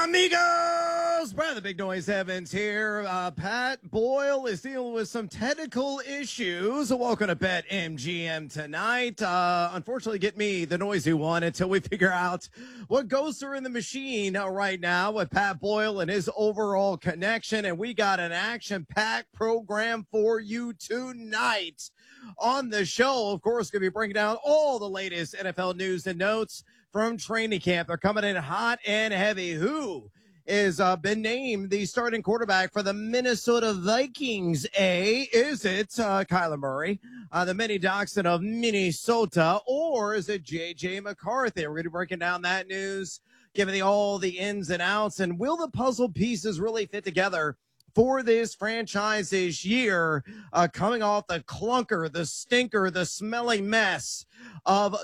Amigos, Brad the Big Noise Evans here. Pat Boyle is dealing with some technical issues. Welcome to Bet MGM tonight. Unfortunately, get me the noisy one until we figure out what goes through in the machine right now with Pat Boyle and his overall connection. And we got an action-packed program for you tonight on the show. Of course, going to be breaking down all the latest NFL news and notes from training camp. They're coming in hot and heavy. Who is been named the starting quarterback for the Minnesota Vikings? Is it Kyler Murray, the mini Dachshund of Minnesota, or is it J.J. McCarthy? We're going to be breaking down that news, giving all the ins and outs, and will the puzzle pieces really fit together for this franchise this year, coming off the clunker, the stinker, the smelly mess of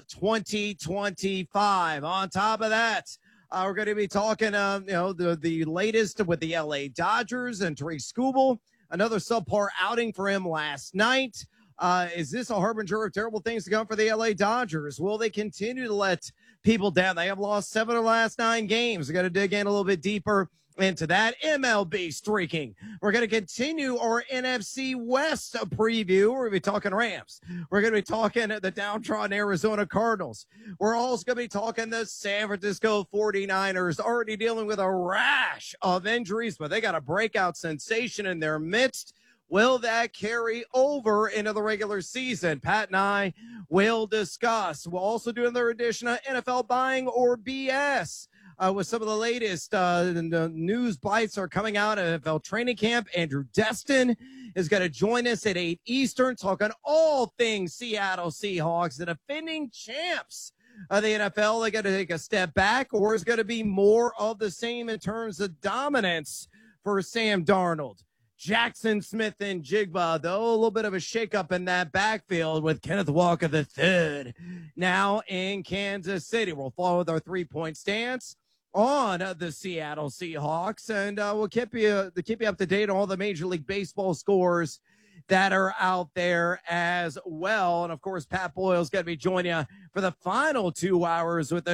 2025. On top of that, we're going to be talking, the latest with the LA Dodgers and Tariq Skubal, another subpar outing for him last night. Is this a harbinger of terrible things to come for the LA Dodgers? Will they continue to let people down? They have lost 7 of the last 9 games. We got to dig in a little bit deeper into that. MLB streaking. We're going to continue our NFC West preview. We're going to be talking Rams. We're going to be talking the downtrodden Arizona Cardinals. We're also going to be talking the San Francisco 49ers, already dealing with a rash of injuries, but they got a breakout sensation in their midst. Will that carry over into the regular season? Pat and I will discuss. We'll also do another edition of NFL Buying or BS. With some of the latest news bites are coming out of NFL training camp. Andrew Destin is going to join us at 8 Eastern, talking all things Seattle Seahawks, the defending champs of the NFL. They got to take a step back, or is going to be more of the same in terms of dominance for Sam Darnold. Jackson Smith and Jigba, though, a little bit of a shakeup in that backfield with Kenneth Walker III now in Kansas City. We'll follow with our 3-point stance on the Seattle Seahawks, and we'll keep you up to date on all the Major League Baseball scores that are out there as well. And of course, Pat Boyle's going to be joining you for the final 2 hours with a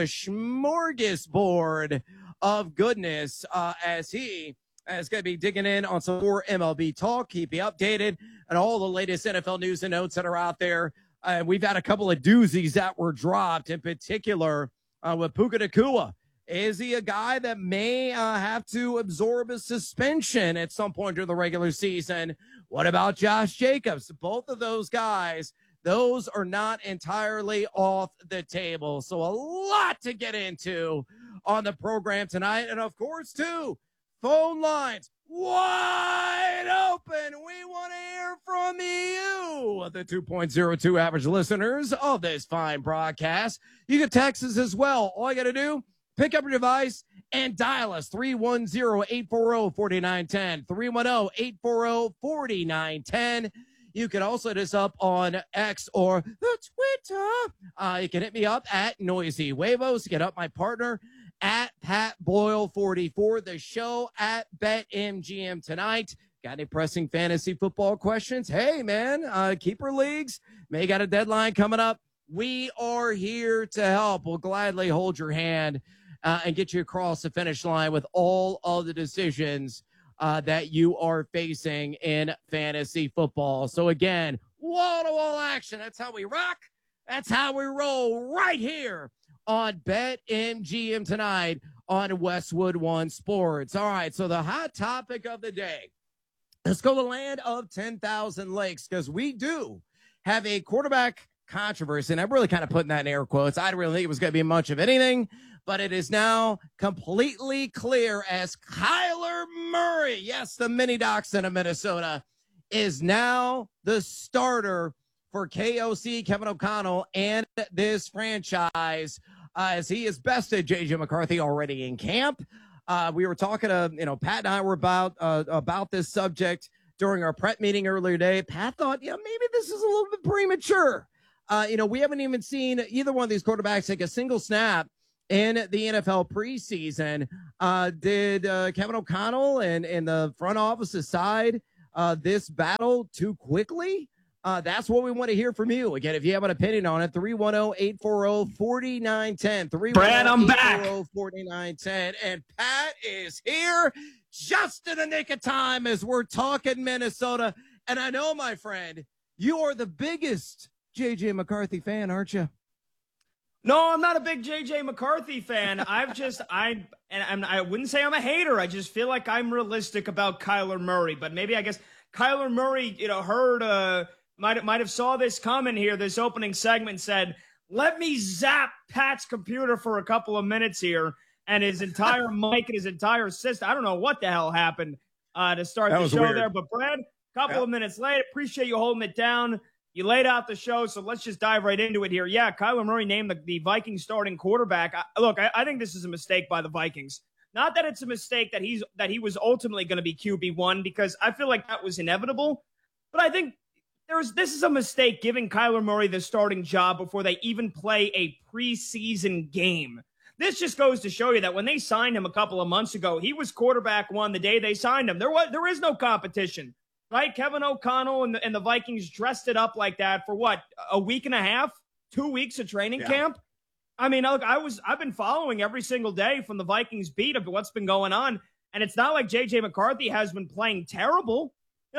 smorgasbord of goodness as he is going to be digging in on some more MLB talk, keep you updated on all the latest NFL news and notes that are out there. We've had a couple of doozies that were dropped, in particular with Puka Nacua. Is he a guy that may have to absorb a suspension at some point during the regular season? What about Josh Jacobs? Both of those guys, those are not entirely off the table. So a lot to get into on the program tonight. And of course, too, phone lines wide open. We want to hear from you, the 2.02 average listeners of this fine broadcast. You can text us as well. All you got to do, pick up your device and dial us, 310-840-4910, 310-840-4910. You can also hit us up on X or the Twitter. You can hit me up at Noisy Huevos. You can hit up my partner at Pat Boyle 44, the show at BetMGM tonight. Got any pressing fantasy football questions? Hey, man, keeper leagues, may got a deadline coming up. We are here to help. We'll gladly hold your hand and get you across the finish line with all of the decisions that you are facing in fantasy football. So again, wall-to-wall action. That's how we rock. That's how we roll right here on BetMGM tonight on Westwood One Sports. All right, so the hot topic of the day. Let's go to the land of 10,000 lakes, because we do have a quarterback controversy, and I'm really kind of putting that in air quotes. I didn't really think it was going to be much of anything, but it is now completely clear as Kyler Murray, yes, the mini Dachshund of Minnesota, is now the starter for KOC, Kevin O'Connell, and this franchise, as he has bested J.J. McCarthy already in camp. We were talking to, Pat and I were about this subject during our prep meeting earlier today. Pat thought, maybe this is a little bit premature. We haven't even seen either one of these quarterbacks take a single snap in the NFL preseason. Did Kevin O'Connell and the front office decide this battle too quickly? That's what we want to hear from you. Again, if you have an opinion on it, 310-840-4910. Brad, I'm back. 310-840-4910. And Pat is here just in the nick of time as we're talking Minnesota. And I know, my friend, you are the biggest J.J. McCarthy fan, aren't you? No, I'm not a big J.J. McCarthy fan. I wouldn't say I'm a hater. I just feel like I'm realistic about Kyler Murray. But maybe I guess Kyler Murray, might have saw this coming here. This opening segment said, let me zap Pat's computer for a couple of minutes here. And his entire mic and his entire system. I don't know what the hell happened to start the show weird. There. But Brad, a couple of minutes late. Appreciate you holding it down. You laid out the show, so let's just dive right into it here. Yeah, Kyler Murray named the Vikings starting quarterback. I think this is a mistake by the Vikings. Not that it's a mistake that he was ultimately going to be QB1, because I feel like that was inevitable. But I think this is a mistake giving Kyler Murray the starting job before they even play a preseason game. This just goes to show you that when they signed him a couple of months ago, he was quarterback one the day they signed him. There is no competition. Right? Kevin O'Connell and the Vikings dressed it up like that for what? A week and a half? 2 weeks of training camp? I mean, look, I've been following every single day from the Vikings beat of what's been going on. And it's not like J.J. McCarthy has been playing terrible.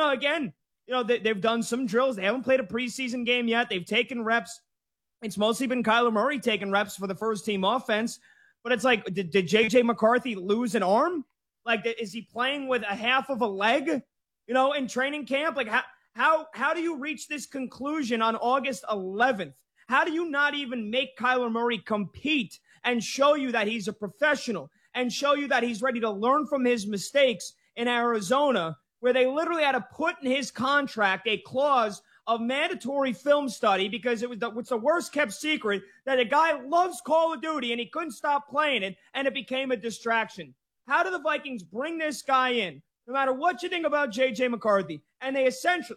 They've done some drills. They haven't played a preseason game yet. They've taken reps. It's mostly been Kyler Murray taking reps for the first team offense. But it's like, did J.J. McCarthy lose an arm? Like, is he playing with a half of a leg? In training camp, like how do you reach this conclusion on August 11th? How do you not even make Kyler Murray compete and show you that he's a professional and show you that he's ready to learn from his mistakes in Arizona, where they literally had to put in his contract a clause of mandatory film study because it's the worst kept secret that a guy loves Call of Duty and he couldn't stop playing it and it became a distraction. How do the Vikings bring this guy in? No matter what you think about J.J. McCarthy, and they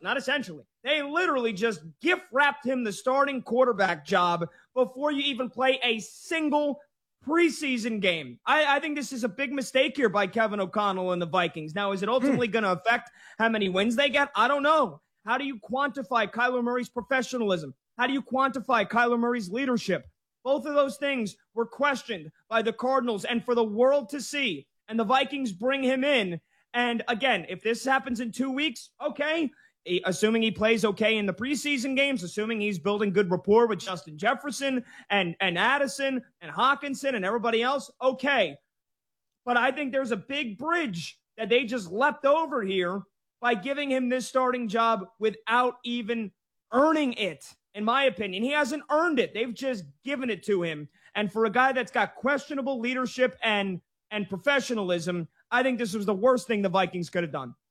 they literally just gift-wrapped him the starting quarterback job before you even play a single preseason game. I think this is a big mistake here by Kevin O'Connell and the Vikings. Now, is it ultimately going to affect how many wins they get? I don't know. How do you quantify Kyler Murray's professionalism? How do you quantify Kyler Murray's leadership? Both of those things were questioned by the Cardinals and for the world to see, and the Vikings bring him in. And again, if this happens in 2 weeks, okay, assuming he plays okay in the preseason games, assuming he's building good rapport with Justin Jefferson and Addison and Hawkinson and everybody else, okay. But I think there's a big bridge that they just leapt over here by giving him this starting job without even earning it. In my opinion, he hasn't earned it. They've just given it to him. And for a guy that's got questionable leadership and professionalism, I think this was the worst thing the Vikings could have done.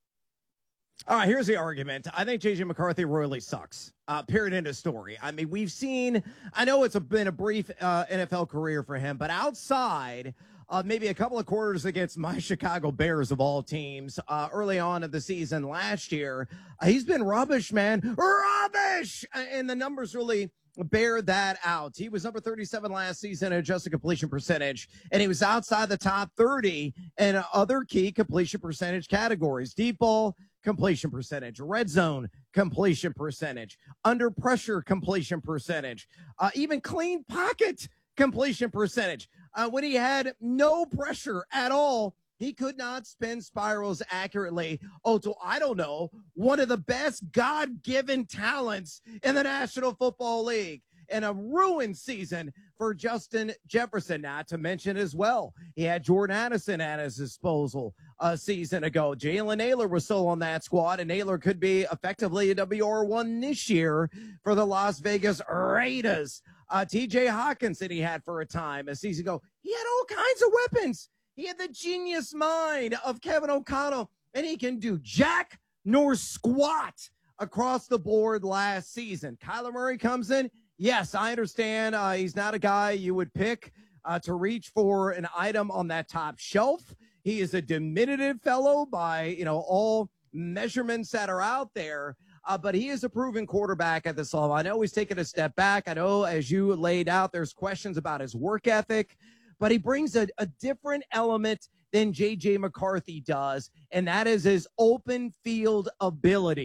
All right, here's the argument. I think J.J. McCarthy royally sucks. Period, end of story. I mean, we've seen, I know it's been a brief NFL career for him, but outside maybe a couple of quarters against my Chicago Bears of all teams early on in the season last year, he's been rubbish, man. Rubbish! And the numbers really bear that out. He was number 37 last season in adjusted completion percentage, and he was outside the top 30 in other key completion percentage categories. Deep ball completion percentage, red zone completion percentage, under pressure completion percentage, even clean pocket completion percentage. When he had no pressure at all, he could not spin spirals accurately. So I don't know, one of the best God-given talents in the National Football League. And a ruined season for Justin Jefferson, not to mention as well, he had Jordan Addison at his disposal a season ago. Jalen Naylor was still on that squad, and Naylor could be effectively a WR1 this year for the Las Vegas Raiders. TJ Hawkinson he had for a time a season ago. He had all kinds of weapons. He had the genius mind of Kevin O'Connell, and he can do jack nor squat across the board last season. Kyler Murray comes in. Yes, I understand he's not a guy you would pick to reach for an item on that top shelf. He is a diminutive fellow by, all measurements that are out there. But he is a proven quarterback at this level. I know he's taken a step back. I know, as you laid out, there's questions about his work ethic. But he brings a different element than J.J. McCarthy does, and that is his open field abilities.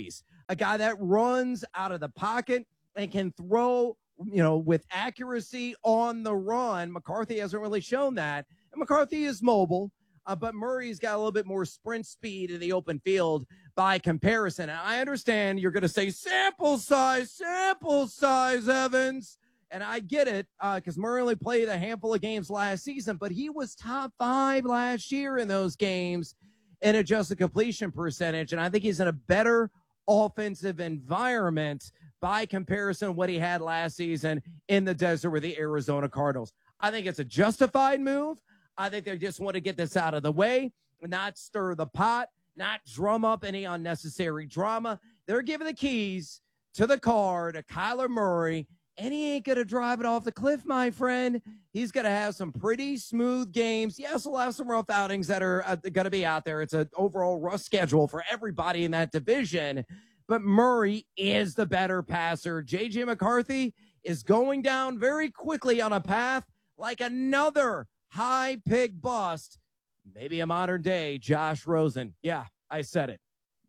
a guy that runs out of the pocket and can throw, with accuracy on the run. McCarthy hasn't really shown that. And McCarthy is mobile, but Murray's got a little bit more sprint speed in the open field by comparison. And I understand you're going to say sample size, Evans. And I get it, because Murray only played a handful of games last season, but he was top 5 last year in those games in adjusted completion percentage. And I think he's in a better offensive environment by comparison to what he had last season in the desert with the Arizona Cardinals. I think it's a justified move. I think they just want to get this out of the way, not stir the pot, not drum up any unnecessary drama. They're giving the keys to the car to Kyler Murray, and he ain't going to drive it off the cliff, my friend. He's going to have some pretty smooth games. Yes, he'll have some rough outings that are going to be out there. It's an overall rough schedule for everybody in that division. But Murray is the better passer. J.J. McCarthy is going down very quickly on a path like another high pick bust. Maybe a modern day Josh Rosen. Yeah, I said it.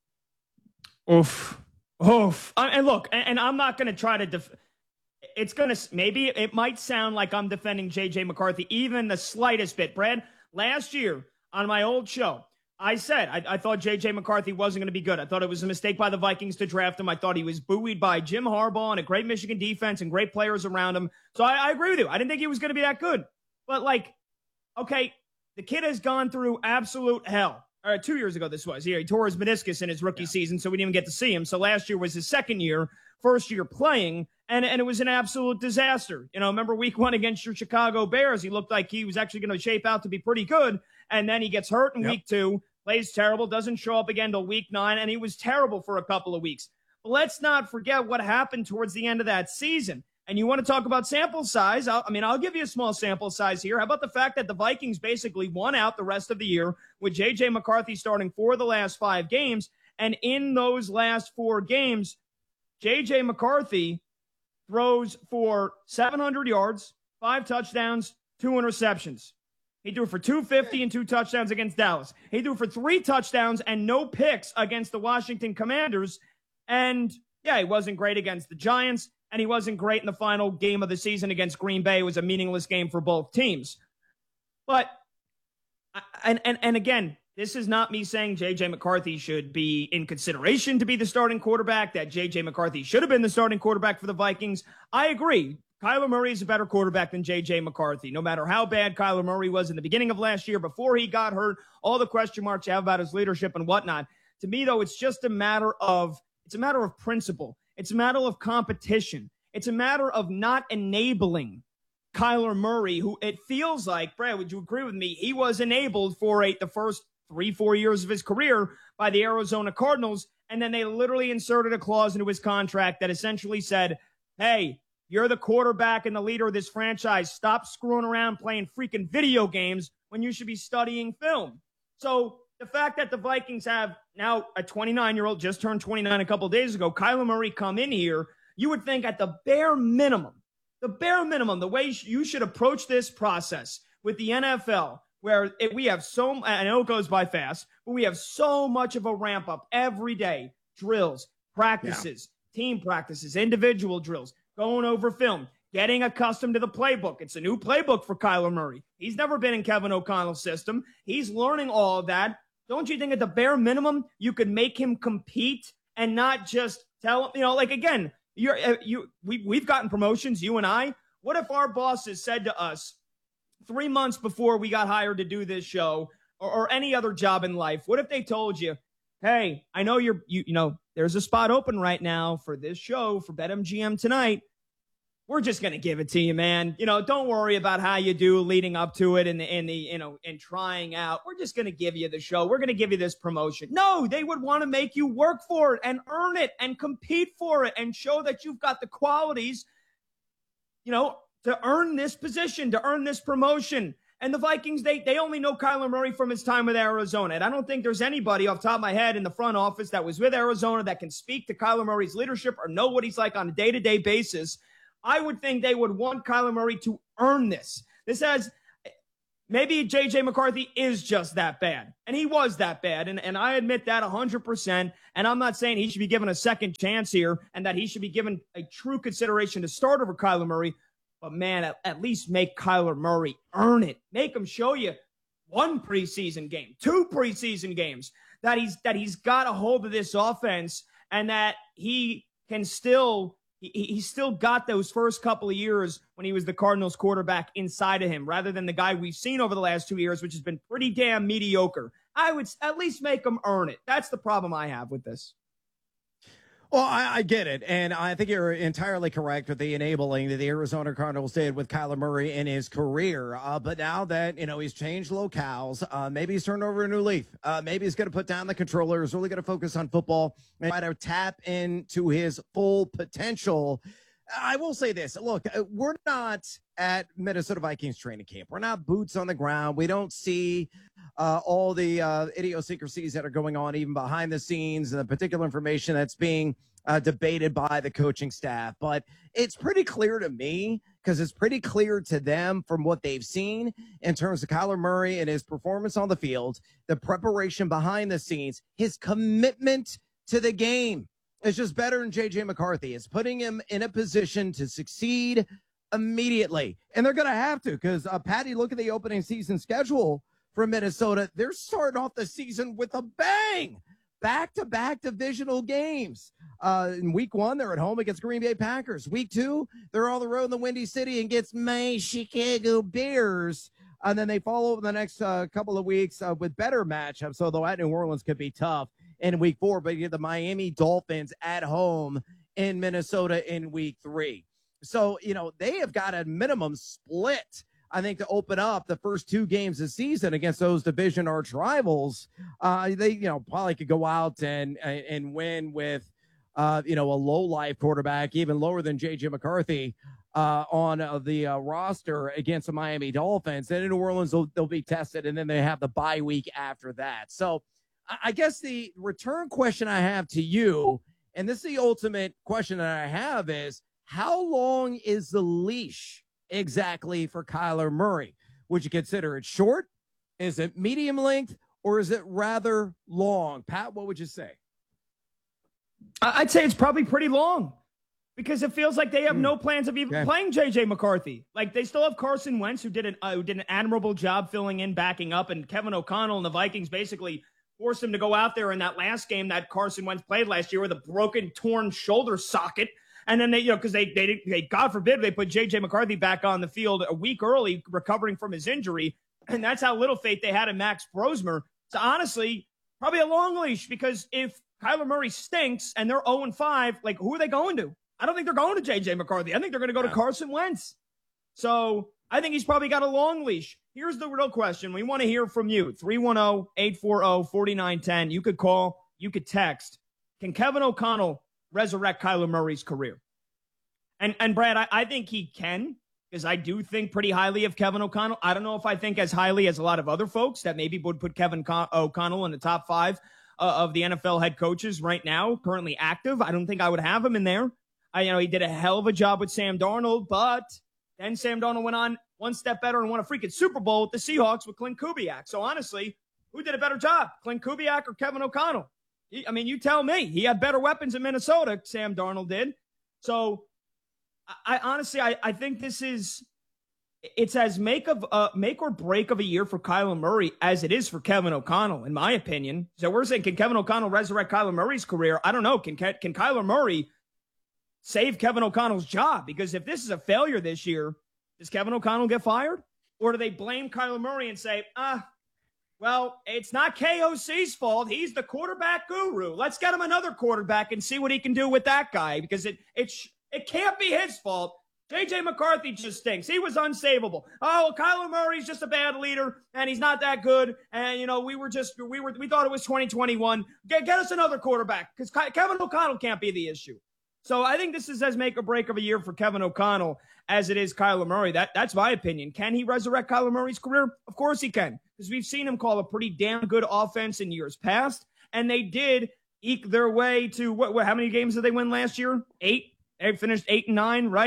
Oof. And look, and I'm not going to try to it's going to, maybe it might sound like I'm defending J.J. McCarthy even the slightest bit. Brad, last year on my old show, I said I thought J.J. McCarthy wasn't going to be good. I thought it was a mistake by the Vikings to draft him. I thought he was buoyed by Jim Harbaugh and a great Michigan defense and great players around him. So I agree with you. I didn't think he was going to be that good. But, okay, the kid has gone through absolute hell. 2 years ago this was. He tore his meniscus in his rookie season, so we didn't even get to see him. So last year was his second year, first year playing, and it was an absolute disaster. Remember week 1 against your Chicago Bears, he looked like he was actually going to shape out to be pretty good, and then he gets hurt in week 2, plays terrible, doesn't show up again till week 9, and he was terrible for a couple of weeks. But let's not forget what happened towards the end of that season. And you want to talk about sample size? I'll give you a small sample size here. How about the fact that the Vikings basically won out the rest of the year with J.J. McCarthy starting 4 of the last 5 games? And in those last 4 games, J.J. McCarthy throws for 700 yards, 5 touchdowns, 2 interceptions. He threw for 250 and 2 touchdowns against Dallas. He threw for 3 touchdowns and no picks against the Washington Commanders. And, he wasn't great against the Giants. And he wasn't great in the final game of the season against Green Bay. It was a meaningless game for both teams. But, and again, this is not me saying J.J. McCarthy should be in consideration to be the starting quarterback, that J.J. McCarthy should have been the starting quarterback for the Vikings. I agree. Kyler Murray is a better quarterback than J.J. McCarthy. No matter how bad Kyler Murray was in the beginning of last year, before he got hurt, all the question marks you have about his leadership and whatnot. To me, though, it's just a matter of principle. It's a matter of competition. It's a matter of not enabling Kyler Murray, who it feels like, Brad, would you agree with me? He was enabled for the first 3-4 years of his career by the Arizona Cardinals. And then they literally inserted a clause into his contract that essentially said, hey, you're the quarterback and the leader of this franchise. Stop screwing around playing freaking video games when you should be studying film. So the fact that the Vikings have now a 29-year-old, just turned 29 a couple of days ago, Kyler Murray come in here, you would think at the bare minimum, the way you should approach this process with the NFL, where we have I know it goes by fast, but we have so much of a ramp up every day, drills, practices, team practices, individual drills, going over film, getting accustomed to the playbook. It's a new playbook for Kyler Murray. He's never been in Kevin O'Connell's system. He's learning all of that. Don't you think at the bare minimum, you could make him compete and not just tell him, again, we've gotten promotions, you and I. What if our bosses said to us 3 months before we got hired to do this show or any other job in life? What if they told you, hey, I know there's a spot open right now for this show for BetMGM tonight. We're just going to give it to you, man. Don't worry about how you do leading up to it and trying out. We're just going to give you the show. We're going to give you this promotion. No, they would want to make you work for it and earn it and compete for it and show that you've got the qualities, to earn this position, to earn this promotion. And the Vikings, they only know Kyler Murray from his time with Arizona. And I don't think there's anybody off the top of my head in the front office that was with Arizona that can speak to Kyler Murray's leadership or know what he's like on a day-to-day basis. I would think they would want Kyler Murray to earn this. maybe J.J. McCarthy is just that bad. And he was that bad. And I admit that 100%. And I'm not saying he should be given a second chance here and that he should be given a true consideration to start over Kyler Murray. But, man, at least make Kyler Murray earn it. Make him show you one preseason game, two preseason games, that he's got a hold of this offense and that he can still – he's still got those first couple of years when he was the Cardinals quarterback inside of him, rather than the guy we've seen over the last 2 years, which has been pretty damn mediocre. I would at least make him earn it. That's the problem I have with this. Well, I get it, and I think you're entirely correct with the enabling that the Arizona Cardinals did with Kyler Murray in his career. But now that, he's changed locales, maybe he's turned over a new leaf. Maybe he's going to put down the controller, he's really going to focus on football, and try to tap into his full potential. I will say this. Look, we're not at Minnesota Vikings training camp. We're not boots on the ground. We don't see all the idiosyncrasies that are going on even behind the scenes and the particular information that's being debated by the coaching staff. But it's pretty clear to me, because it's pretty clear to them from what they've seen in terms of Kyler Murray and his performance on the field, the preparation behind the scenes, his commitment to the game. It's just better than J.J. McCarthy. It's putting him in a position to succeed immediately. And they're going to have to, because, Patty, look at the opening season schedule for Minnesota. They're starting off the season with a bang. Back-to-back divisional games. In week 1, they're at home against Green Bay Packers. Week 2, they're on the road in the Windy City against my Chicago Bears. And then they follow up the next couple of weeks with better matchups, although at New Orleans could be tough in week 4, but you get the Miami Dolphins at home in Minnesota in week 3. So, they have got a minimum split, I think, to open up the first 2 games of the season against those division arch rivals. They, probably could go out and win with, a low-life quarterback, even lower than J.J. McCarthy on the roster against the Miami Dolphins. Then in New Orleans, they'll be tested, and then they have the bye week after that. So, I guess the return question I have to you, and this is the ultimate question that I have, is how long is the leash exactly for Kyler Murray? Would you consider it short? Is it medium length? Or is it rather long? Pat, what would you say? I'd say it's probably pretty long, because it feels like they have no plans of even playing J.J. McCarthy. Like, they still have Carson Wentz, who did an admirable job filling in, backing up, and Kevin O'Connell and the Vikings basically forced him to go out there in that last game that Carson Wentz played last year with a broken, torn shoulder socket. And then because they God forbid, they put J.J. McCarthy back on the field a week early, recovering from his injury. And that's how little faith they had in Max Brosmer. So honestly, probably a long leash, because if Kyler Murray stinks and they're 0-5, like, who are they going to? I don't think they're going to J.J. McCarthy. I think they're going to go to Carson Wentz. So I think he's probably got a long leash. Here's the real question. We want to hear from you. 310-840-4910. You could call. You could text. Can Kevin O'Connell resurrect Kyler Murray's career? And Brad, I think he can, because I do think pretty highly of Kevin O'Connell. I don't know if I think as highly as a lot of other folks that maybe would put Kevin O'Connell in the top 5 of the NFL head coaches right now, currently active. I don't think I would have him in there. He did a hell of a job with Sam Darnold, but then Sam Darnold went on one step better and won a freaking Super Bowl with the Seahawks with Clint Kubiak. So honestly, who did a better job, Clint Kubiak or Kevin O'Connell? You tell me. He had better weapons in Minnesota, Sam Darnold did. So I honestly think it's as make or break of a year for Kyler Murray as it is for Kevin O'Connell, in my opinion. So we're saying, can Kevin O'Connell resurrect Kyler Murray's career? I don't know. Can Kyler Murray save Kevin O'Connell's job? Because if this is a failure this year, does Kevin O'Connell get fired? Or do they blame Kyler Murray and say, well, it's not KOC's fault. He's the quarterback guru. Let's get him another quarterback and see what he can do with that guy, because it can't be his fault. J.J. McCarthy just stinks. He was unsavable. Oh, Kyler Murray's just a bad leader, and he's not that good. And, we thought it was 2021. Get us another quarterback, because Kevin O'Connell can't be the issue. So I think this is as make or break of a year for Kevin O'Connell as it is Kyler Murray. That's my opinion. Can he resurrect Kyler Murray's career? Of course he can, because we've seen him call a pretty damn good offense in years past, and they did eke their way to how many games did they win last year? 8. They finished 8-9, right? Yep.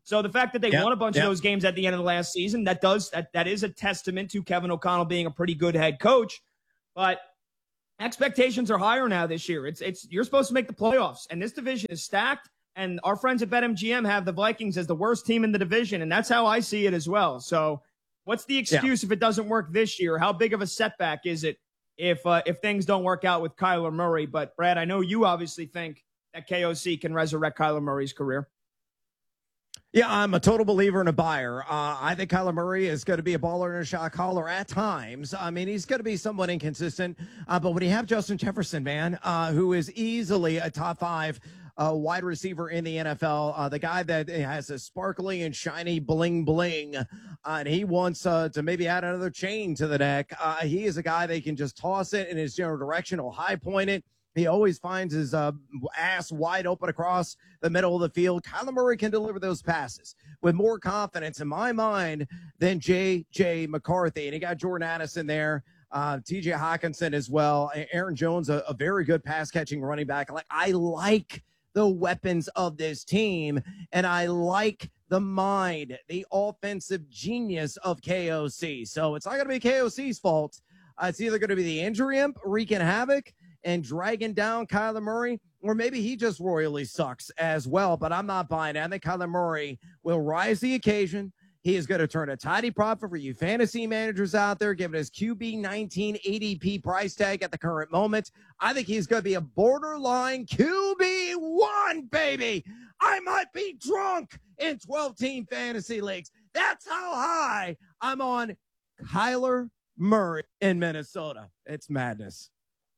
So the fact that they won a bunch of those games at the end of the last season, that is a testament to Kevin O'Connell being a pretty good head coach. But expectations are higher now this year. You're supposed to make the playoffs, and this division is stacked. And our friends at BetMGM have the Vikings as the worst team in the division, and that's how I see it as well. So what's the excuse if it doesn't work this year? How big of a setback is it if things don't work out with Kyler Murray? But, Brad, I know you obviously think that KOC can resurrect Kyler Murray's career. Yeah, I'm a total believer and a buyer. I think Kyler Murray is going to be a baller and a shot caller at times. I mean, he's going to be somewhat inconsistent. But when you have Justin Jefferson, man, who is easily a top 5 wide receiver in the NFL, the guy that has a sparkly and shiny bling bling, and he wants to maybe add another chain to the neck. He is a guy that can just toss it in his general direction or high point it. He always finds his ass wide open across the middle of the field. Kyler Murray can deliver those passes with more confidence in my mind than J.J. McCarthy. And he got Jordan Addison there, T.J. Hawkinson as well. Aaron Jones, a very good pass-catching running back. I like the weapons of this team, and I like the mind, the offensive genius of KOC. So it's not going to be KOC's fault. It's either going to be the injury imp wreaking havoc and dragging down Kyler Murray, or maybe he just royally sucks as well, but I'm not buying it. I think Kyler Murray will rise the occasion. He is going to turn a tidy profit for you fantasy managers out there, given his QB 19 ADP price tag at the current moment. I think he's going to be a borderline QB1, baby. I might be drunk in 12-team fantasy leagues. That's how high I'm on Kyler Murray in Minnesota. It's madness.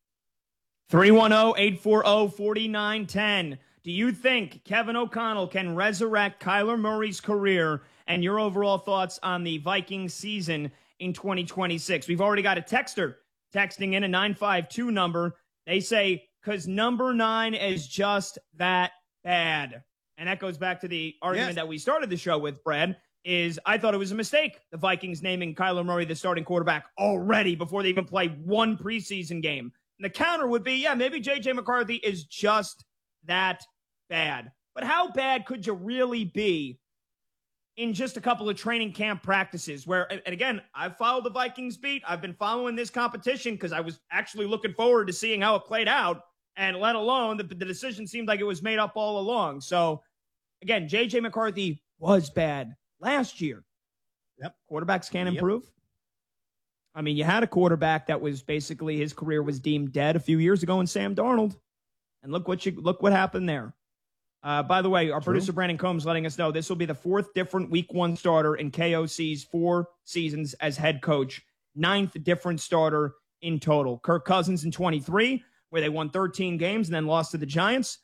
310-840-4910. Do you think Kevin O'Connell can resurrect Kyler Murray's career, and your overall thoughts on the Vikings season in 2026? We've already got a texter texting in a 952 number. They say, because number 9 is just that bad. And that goes back to the argument that we started the show with, Brad, is I thought it was a mistake, the Vikings naming Kyler Murray the starting quarterback already before they even play one preseason game. And the counter would be, maybe J.J. McCarthy is just that bad. But how bad could you really be in just a couple of training camp practices where, and again, I've followed the Vikings beat. I've been following this competition because I was actually looking forward to seeing how it played out, and let alone the decision seemed like it was made up all along. So, again, J.J. McCarthy was bad last year. Yep. Quarterbacks can't improve. I mean, you had a quarterback that was basically his career was deemed dead a few years ago in Sam Darnold. And look what happened there. By the way, our producer Brandon Combs letting us know this will be the 4th different week 1 starter in KOC's 4 seasons as head coach. 9th different starter in total. Kirk Cousins in 23, where they won 13 games and then lost to the Giants.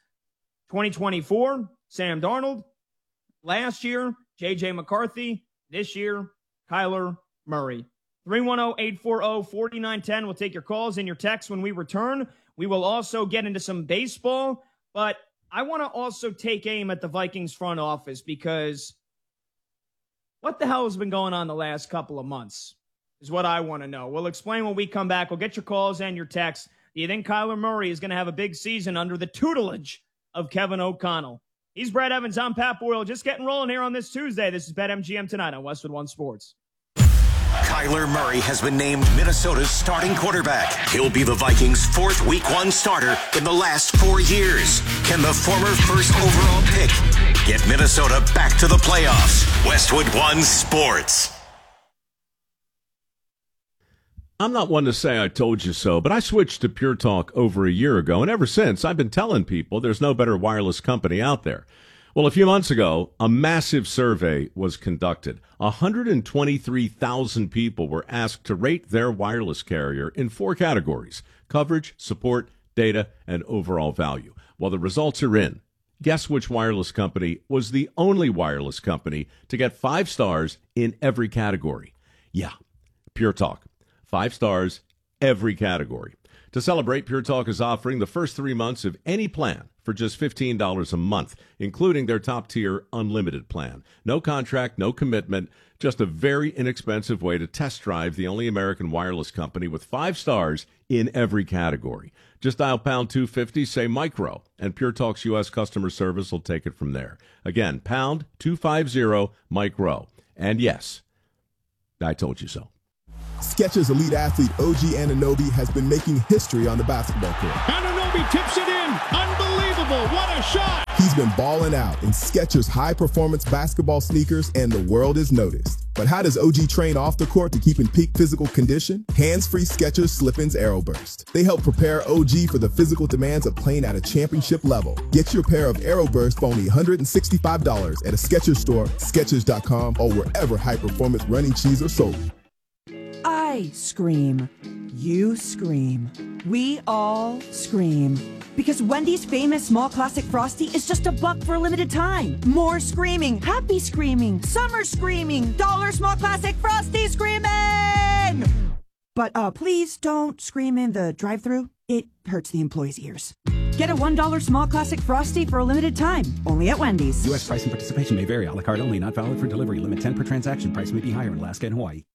2024, Sam Darnold. Last year, J.J. McCarthy. This year, Kyler Murray. 310-840-4910. We'll take your calls and your texts when we return. We will also get into some baseball, but I want to also take aim at the Vikings front office because what the hell has been going on the last couple of months is what I want to know. We'll explain when we come back. We'll get your calls and your texts. Do you think Kyler Murray is going to have a big season under the tutelage of Kevin O'Connell? He's Brad Evans. I'm Pat Boyle. Just getting rolling here on this Tuesday. This is BetMGM tonight on Westwood One Sports. Kyler Murray has been named Minnesota's starting quarterback. He'll be the Vikings' 4th Week 1 starter in the last 4 years. Can the former first overall pick get Minnesota back to the playoffs? Westwood One Sports. I'm not one to say I told you so, but I switched to Pure Talk over a year ago, and ever since I've been telling people there's no better wireless company out there. Well, a few months ago, a massive survey was conducted. 123,000 people were asked to rate their wireless carrier in 4 categories: coverage, support, data, and overall value. Well, the results are in. Guess which wireless company was the only wireless company to get 5 stars in every category? Yeah, Pure Talk. 5 stars, every category. To celebrate, Pure Talk is offering the first 3 months of any plan for just $15 a month, including their top-tier unlimited plan. No contract, no commitment, just a very inexpensive way to test drive the only American wireless company with 5 stars in every category. Just dial pound 250, say micro, and Pure Talk's U.S. customer service will take it from there. Again, pound 250 micro. And yes, I told you so. Skechers elite athlete OG Anunoby has been making history on the basketball court. Anunoby tips it in. Unbelievable. What a shot. He's been balling out in Skechers high-performance basketball sneakers, and the world has noticed. But how does OG train off the court to keep in peak physical condition? Hands-free Skechers Slip-ins AeroBurst. They help prepare OG for the physical demands of playing at a championship level. Get your pair of AeroBurst for only $165 at a Skechers store, Skechers.com, or wherever high-performance running shoes are sold. I scream. You scream. We all scream. Because Wendy's famous small classic Frosty is just $1 for a limited time. More screaming, happy screaming, summer screaming, dollar small classic Frosty screaming! But please don't scream in the drive-thru. It hurts the employees' ears. Get a $1 small classic Frosty for a limited time, only at Wendy's. U.S. price and participation may vary. A la carte only, not valid for delivery. Limit 10 per transaction. Price may be higher in Alaska and Hawaii.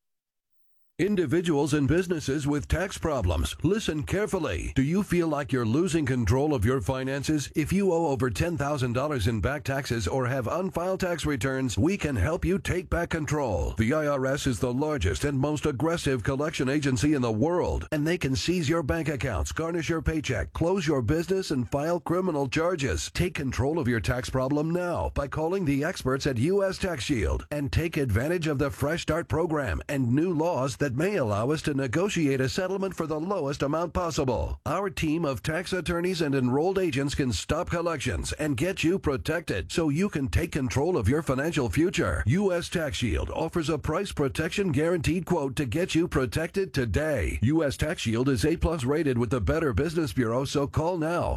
Individuals and businesses with tax problems, listen carefully. Do you feel like you're losing control of your finances? If you owe over $10,000 in back taxes or have unfiled tax returns, we can help you take back control. The IRS is the largest and most aggressive collection agency in the world, and they can seize your bank accounts, garnish your paycheck, close your business, and file criminal charges. Take control of your tax problem now by calling the experts at U.S. Tax Shield and take advantage of the Fresh Start program and new laws that may allow us to negotiate a settlement for the lowest amount possible. Our team of tax attorneys and enrolled agents can stop collections and get you protected so you can take control of your financial future. U.S. Tax Shield offers a price protection guaranteed quote to get you protected today. U.S. Tax Shield is A+ rated with the Better Business Bureau, so call now.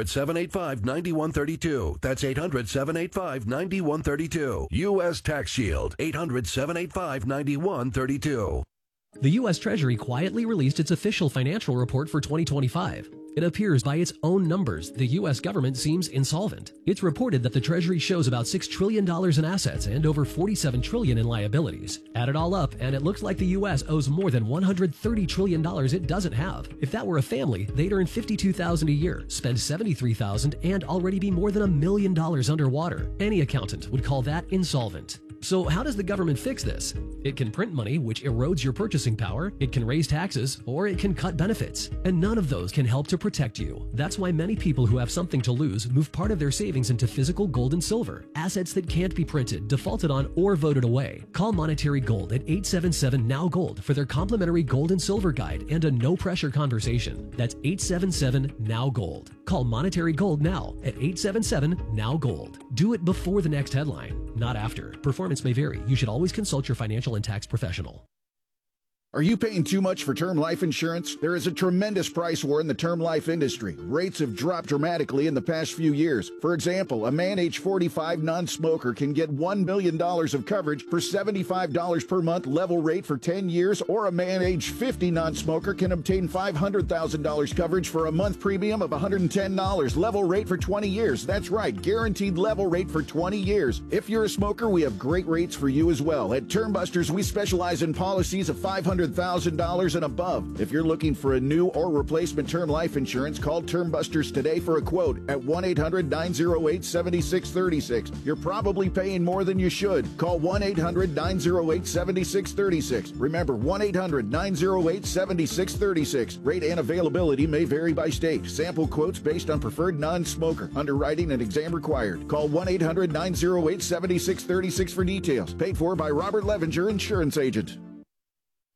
800-785-9132. That's 800-785-9132. U.S. Tax Shield. 800-785-9132. The U.S. Treasury quietly released its official financial report for 2025. It appears by its own numbers, the U.S. government seems insolvent. It's reported that the Treasury shows about $6 trillion in assets and over $47 trillion in liabilities. Add it all up, and it looks like the U.S. owes more than $130 trillion it doesn't have. If that were a family, they'd earn $52,000 a year, spend $73,000, and already be more than $1 million underwater. Any accountant would call that insolvent. So how does the government fix this? It can print money, which erodes your purchasing power, it can raise taxes, or it can cut benefits. And none of those can help to protect you. That's why many people who have something to lose move part of their savings into physical gold and silver, assets that can't be printed, defaulted on, or voted away. Call Monetary Gold at 877-NOW-GOLD for their complimentary gold and silver guide and a no-pressure conversation. That's 877-NOW-GOLD. Call Monetary Gold now at 877-NOW-GOLD. Do it before the next headline, not after. Performance may vary. You should always consult your financial and tax professional. Are you paying too much for term life insurance? There is a tremendous price war in the term life industry. Rates have dropped dramatically in the past few years. For example, a man age 45 non-smoker can get $1 million of coverage for $75 per month level rate for 10 years, or a man age 50 non-smoker can obtain $500,000 coverage for a month premium of $110 level rate for 20 years. That's right, guaranteed level rate for 20 years. If you're a smoker, we have great rates for you as well. At Term Busters, we specialize in policies of $500,000 and above. If you're looking for a new or replacement term life insurance, call Term Busters today for a quote at 1-800-908-7636. You're probably paying more than you should. Call 1-800-908-7636. Remember, 1-800-908-7636. Rate and availability may vary by state. Sample quotes based on preferred non-smoker. Underwriting and exam required. Call 1-800-908-7636 for details. Paid for by Robert Levenger, Insurance Agent.